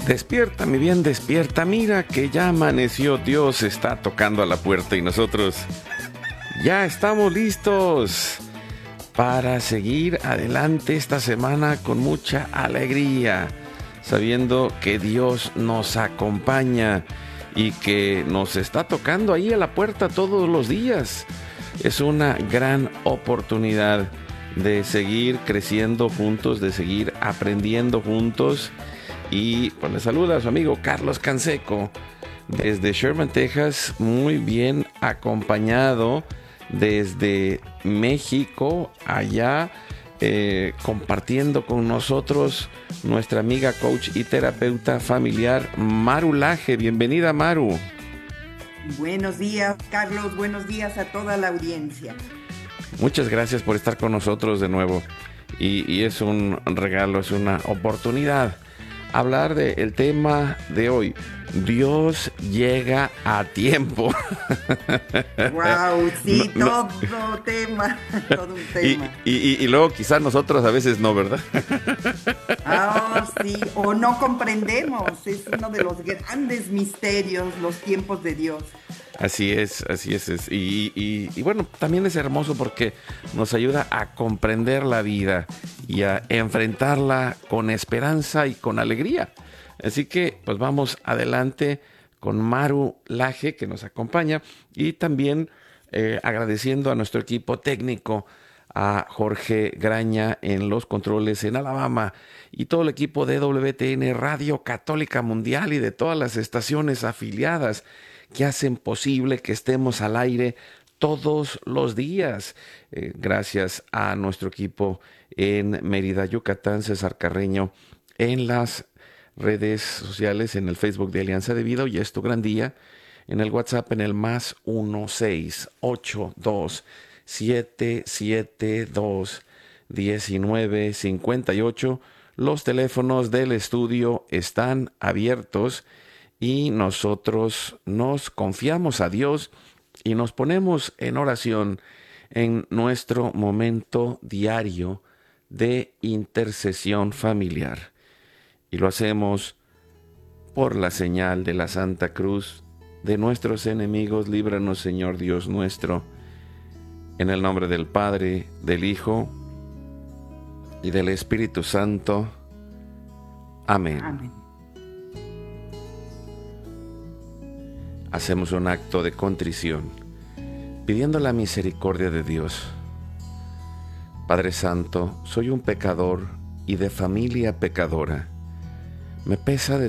Despierta, mi bien, despierta. Mira que ya amaneció. Dios está tocando a la puerta y nosotros ya estamos listos para seguir adelante esta semana con mucha alegría, sabiendo que Dios nos acompaña y que nos está tocando ahí a la puerta todos los días. Es una gran oportunidad de seguir creciendo juntos, de seguir aprendiendo juntos. Y pues le saluda a su amigo Carlos Canseco desde Sherman, Texas, muy bien acompañado desde México, allá compartiendo con nosotros nuestra amiga coach y terapeuta familiar Maru Laje. Bienvenida, Maru. Buenos días, Carlos, buenos días a toda la audiencia. Muchas gracias por estar con nosotros de nuevo y es un regalo, es una oportunidad hablar del tema de hoy. Dios llega a tiempo. Wow, sí, todo un tema. Y luego quizás nosotros a veces no, ¿verdad? Sí, o no comprendemos. Es uno de los grandes misterios, los tiempos de Dios. Así es. Y bueno, también es hermoso porque nos ayuda a comprender la vida y a enfrentarla con esperanza y con alegría. Así que pues vamos adelante con Maru Laje, que nos acompaña, y también agradeciendo a nuestro equipo técnico, a Jorge Graña en los controles en Alabama y todo el equipo de WTN Radio Católica Mundial y de todas las estaciones afiliadas que hacen posible que estemos al aire todos los días. Gracias a nuestro equipo en Mérida, Yucatán, César Carreño, en las redes sociales, en el Facebook de Alianza de Vida, Hoy es tu gran día, en el WhatsApp en el más 1-682-772-1958. Los teléfonos del estudio están abiertos y nosotros nos confiamos a Dios y nos ponemos en oración en nuestro momento diario de intercesión familiar. Y lo hacemos por la señal de la Santa Cruz de nuestros enemigos. Líbranos, Señor Dios nuestro, en el nombre del Padre, del Hijo y del Espíritu Santo. Amén. Amén. Hacemos un acto de contrición, pidiendo la misericordia de Dios. Padre Santo, soy un pecador y de familia pecadora. Me pesa de